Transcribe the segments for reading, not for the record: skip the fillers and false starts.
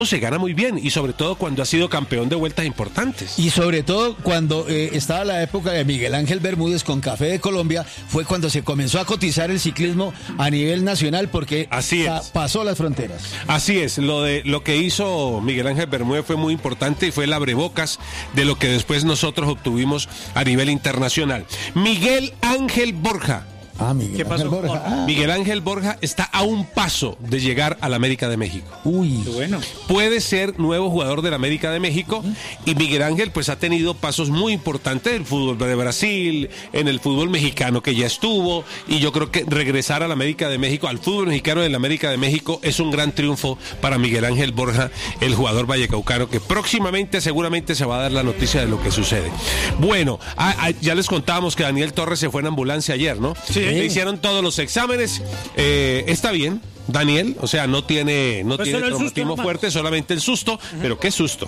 se gana muy bien, y sobre todo cuando ha sido campeón de vueltas importantes. Y sobre todo cuando estaba la época de Miguel Ángel Bermúdez con Café de Colombia, fue cuando se comenzó a cotizar el ciclismo a nivel nacional, porque pasó las fronteras. Así es, lo que hizo Miguel Ángel Bermúdez fue muy importante y fue el abrebocas de lo que después nosotros obtuvimos a nivel internacional. Miguel Ángel Borja. ¿Qué pasó? Miguel Ángel Borja está a un paso de llegar a la América de México. Uy, qué bueno. Puede ser nuevo jugador de la América de México, y Miguel Ángel pues ha tenido pasos muy importantes en el fútbol de Brasil, en el fútbol mexicano que ya estuvo, y yo creo que regresar a la América de México, al fútbol mexicano de la América de México, es un gran triunfo para Miguel Ángel Borja, el jugador vallecaucano, que próximamente seguramente se va a dar la noticia de lo que sucede. Bueno, ya les contábamos que Daniel Torres se fue en ambulancia ayer, ¿no? Sí. Le hicieron todos los exámenes, está bien, Daniel, o sea, no tiene traumatismo fuerte, solamente el susto, pero qué susto,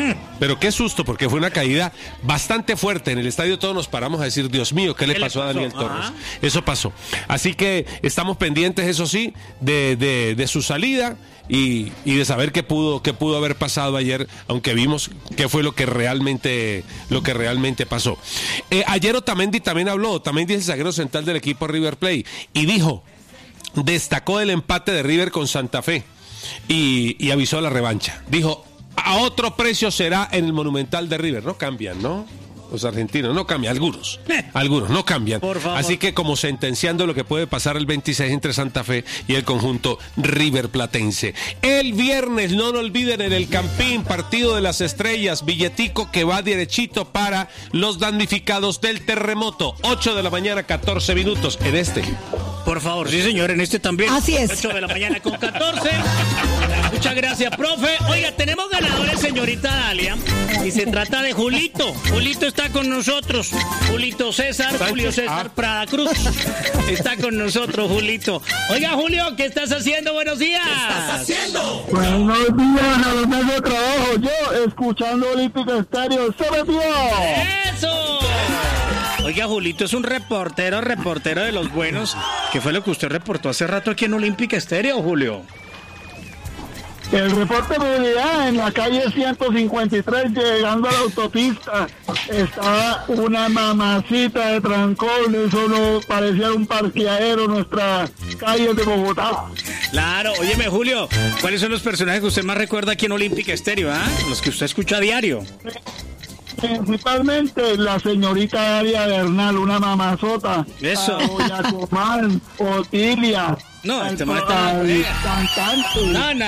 porque fue una caída bastante fuerte. En el estadio todos nos paramos a decir, Dios mío, ¿qué le pasó a Daniel Torres? Eso pasó, así que estamos pendientes, eso sí, de su salida y de saber qué pudo haber pasado ayer, aunque vimos qué fue lo que realmente pasó. Ayer Otamendi también habló. Otamendi es el zaguero central del equipo River Plate, y destacó el empate de River con Santa Fe y avisó la revancha. Dijo, a otro precio será en el Monumental de River. No cambian, ¿no? Los argentinos no cambian, algunos no cambian. Por favor. Así que como sentenciando lo que puede pasar el 26 entre Santa Fe y el conjunto River Platense. El viernes, no lo olviden, en el Campín, partido de las estrellas, billetico que va derechito para los damnificados del terremoto. 8 de la mañana, 14 minutos en este. Por favor, sí señor, en este también. Así es. 8 de la mañana con 14. Muchas gracias, profe. Oiga, tenemos ganadores, señorita Dalia, y se trata de Julito. Julito está con nosotros. Julio César Prada Cruz. Está con nosotros, Julito. Oiga, Julio, ¿qué estás haciendo? Buenos días. ¿Qué estás haciendo? Buenos días, a los medios de trabajo. Yo, escuchando Olímpica Estéreo. ¡Se me dio! ¡Eso! Oiga, Julito es un reportero de los buenos. ¿Qué fue lo que usted reportó hace rato aquí en Olímpica Estéreo, Julio? El reporte de movilidad en la calle 153, llegando a la autopista, estaba una mamacita de trancón. Eso no parecía un parqueadero, nuestra calle de Bogotá. Claro, óyeme, Julio, ¿cuáles son los personajes que usted más recuerda aquí en Olímpica Estéreo, los que usted escucha a diario? Principalmente la señorita Daria Bernal, una mamazota. Eso. Yacomán, Otilia. No, este man cantante.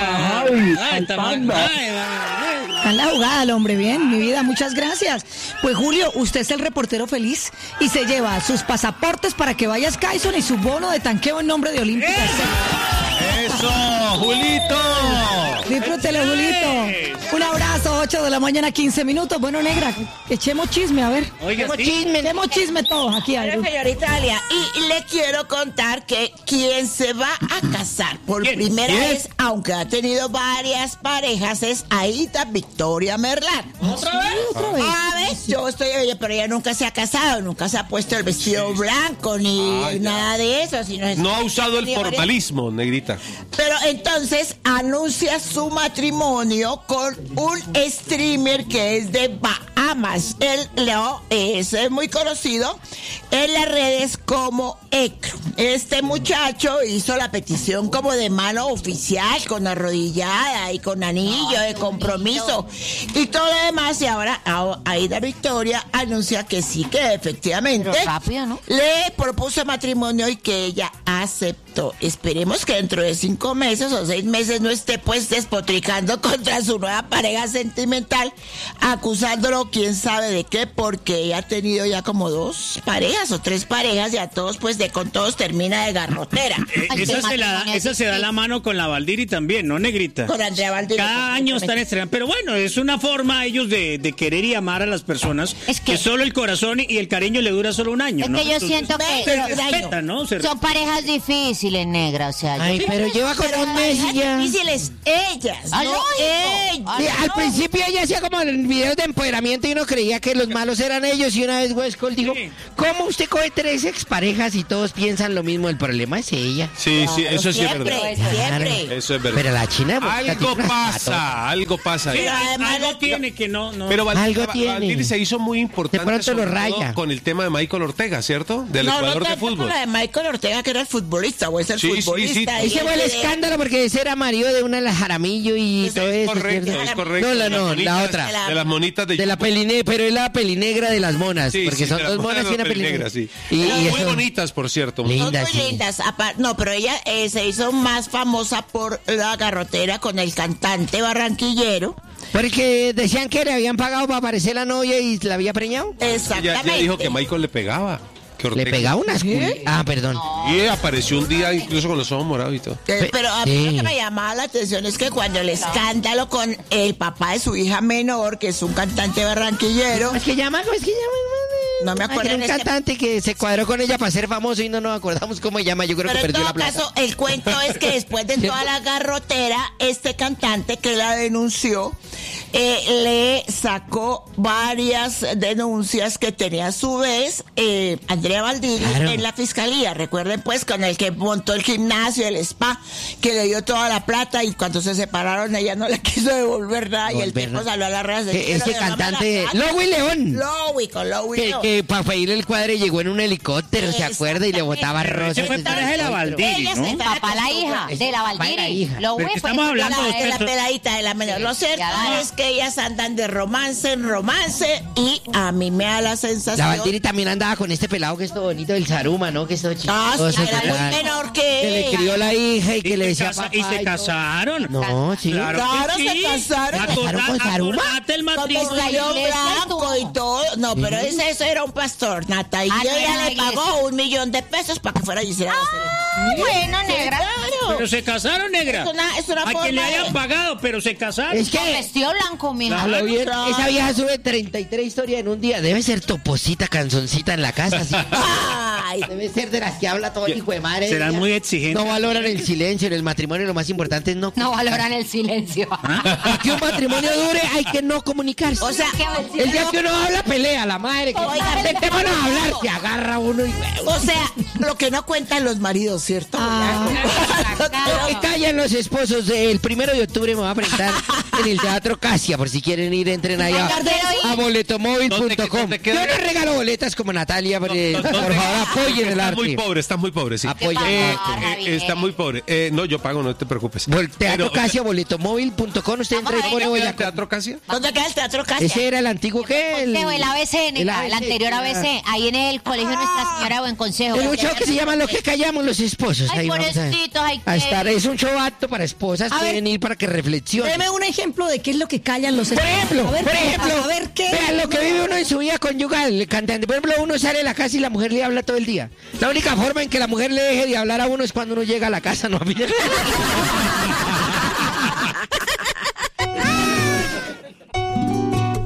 Está en la jugada el hombre, bien, mi vida, muchas gracias. Pues Julio, usted es el reportero feliz y se lleva sus pasaportes para que vaya a Skyson y su bono de tanqueo en nombre de Olímpica. ¡Eso, Julito! Disfrútelo, Julito. Un abrazo, 8 de la mañana, 15 minutos. Bueno, negra, echemos chisme, a ver. Oiga, echemos chisme todos aquí. Señorita Dalia, y le quiero contar que quien se va a casar por primera vez, aunque ha tenido varias parejas, es Aida Victoria Merlán. ¿Otra vez? A ver, yo estoy, pero ella nunca se ha casado, nunca se ha puesto el vestido blanco, ni nada de eso. No ha usado el formalismo, negrita. Pero entonces anuncia su matrimonio con un streamer que es de Bahamas. Él es muy conocido en las redes como Ecro. Este muchacho hizo la petición como de mano oficial, con arrodillada y con anillo de compromiso y todo lo demás, y ahora Aida Victoria anuncia que sí, que efectivamente le propuso matrimonio y que ella aceptó. Esperemos que dentro de 5 meses o 6 meses no esté pues despotricando contra su nueva pareja sentimental, acusándolo quién sabe de qué, porque ella ha tenido ya como 2 parejas o 3 parejas, y a todos pues con todos termina de garrotera. Esa se da la mano con la Valdiri también, ¿no, negrita? Con Andrea Valdiri. Cada año están estrenando, pero bueno, es una forma ellos de querer y amar a las personas, que solo el corazón y el cariño le dura solo un año, es ¿no? que yo siento que respetan, ¿no? son parejas difíciles. difíciles, negra, o sea... Ay, pero lleva como un mes y ya... difíciles ellas, no ellos. Sí, al principio ella hacía como videos de empoderamiento y uno creía que los malos eran ellos y una vez Westcol dijo, ¿cómo usted coge 3 exparejas y todos piensan lo mismo? El problema es ella. Sí, sí, eso sí es verdad. Siempre. Eso es verdad. Pero la China... Algo pasa ahí. Sí, algo tiene que no... Pero Algo tiene. Valdiri se hizo muy importante De pronto lo sobre todo raya. con el tema de Michael Ortega, ¿cierto? Del Ecuador de fútbol. La de Michael Ortega, que era el futbolista, o es el Sí, sí, futbolista. sí. Ese fue el escándalo porque ese era marido de una de las Jaramillo y todo eso. Correcto, ¿cierto? es correcto. No, la otra. De las monitas De la pero es la pelinegra de las monas, Sí, porque sí, son de las 2 monas y una pelinegra. sí. Y Muy eso- bonitas, por cierto. Son Lindas, muy sí. lindas. No, pero ella se hizo más famosa por la garrotera con el cantante barranquillero. Porque decían que le habían pagado para aparecer la novia y la había preñado. Exactamente. Ya dijo que Michael le pegaba. Que Le Ortega. pegaba unas perdón. Y apareció un día incluso con los ojos morados y todo. Pero a mí lo que me llamaba la atención es que cuando el escándalo con el papá de su hija menor, que es un cantante barranquillero, ¿Cómo es que llama? no me acuerdo Era un en este- cantante que se cuadró con ella para ser famoso y no nos acordamos cómo se llama. Yo creo Pero que en perdió todo la plata. caso, el cuento es que después de toda la garrotera, este cantante que la denunció, le sacó varias denuncias que tenía a su vez Andrea Valdiri Claro. en la fiscalía. Recuerden pues con el que montó el gimnasio, el spa, que le dio toda la plata y cuando se separaron ella no le quiso devolver nada y el tipo salió a las redes de Ese cantante, Lowy León. Lowy, con Lowy León. Que para pedir el cuadre llegó en un helicóptero, ¿se acuerda? Y le botaba rosas. Ese fue pareja de la Valdiri, Ella ¿no? se Papá la hija, de la Papá y la Valdiri. hija. Lo Pero fue que estamos hablando de la de peladita de la menor. Lo cierto Ya. es que ellas andan de romance en romance y a mí me da la sensación. La Valdiri también andaba con este pelado que es todo bonito del Saruma, ¿no? Que es todo Ah, chistoso. sí, era que muy tal. menor que Que le ella. crió la hija y que Y le se decía casa- papá y se todo. casaron. No, sí. Claro Claro, que se sí. casaron. ¿Casaron con Saruma? Acordate el Con matrimonio. vestido iglesia blanco y todo. No, pero ese era un pastor, Nata. Y Ah, no, ella era le la pagó $1.000.000 para que fuera y hiciera la ceremonia. Bueno, negra. Claro. Pero se casaron, negra. Es una A forma quien le de- hayan pagado, pero se casaron. Es Con que vestido blanco, mija. a lo bien, Claro. esa vieja sube 33 historias en un día. Debe ser toposita, canzoncita en la casa. Sí. Ay, Debe ser de las que habla todo el hijo de madre. Serán ella. muy exigentes. No valoran el silencio en el matrimonio. Lo más importante es no. No valoran el silencio. Para que un matrimonio dure hay que no comunicarse. o sea, el día que uno habla, pelea. La madre que Oiga, sentémonos a hablar. Se agarra uno y... o sea, lo que no cuentan los maridos, ¿cierto? Lo que callan los esposos. El 1 de octubre me va a presentar en el Teatro Casia. Por si quieren ir, entren allá a boletomóvil.com. ¿Dónde Yo queda? no regalo boletas como Natalia. Por favor, apoyen el arte. Está muy pobre, sí. Apoyen ¿Qué el pasa, arte. Javier? Está muy pobre. No, yo pago, no te preocupes. Teatro Pero, Casia, boletomóvil.com. Usted entra y pone ¿Dónde voy queda a... el Teatro Casia? ¿Dónde queda el Teatro Casia? Ese era el antiguo que El ABC, negra, el anterior ABC, ahí en el colegio Nuestra Señora de Buen Consejo. El show que se llama Lo que callamos los esposos. Ay, Ahí vamos pobrecitos, hay a que... estar. Es un show apto para esposas. A ver. Pueden ir para que reflexionen. Deme un ejemplo de qué es lo que callan los Por ejemplo, a ver qué. vean lo que vive uno en su vida conyugal, el cantante. Por ejemplo, uno sale de la casa y la mujer le habla todo el día. La única forma en que la mujer le deje de hablar a uno es cuando uno llega a la casa, ¿no?